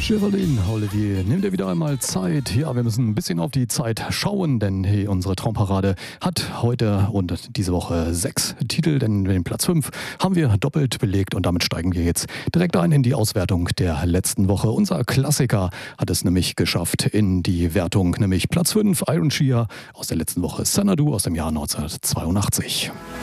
Geraldine, Olivier, nimm dir wieder einmal Zeit. Ja, wir müssen ein bisschen auf die Zeit schauen, denn hey, unsere Traumparade hat heute und diese Woche 6 Titel, denn den Platz 5 haben wir doppelt belegt und damit steigen wir jetzt direkt ein in die Auswertung der letzten Woche. Unser Klassiker hat es nämlich geschafft in die Wertung, nämlich Platz 5, Iron Shear aus der letzten Woche, Xanadu aus dem Jahr 1982.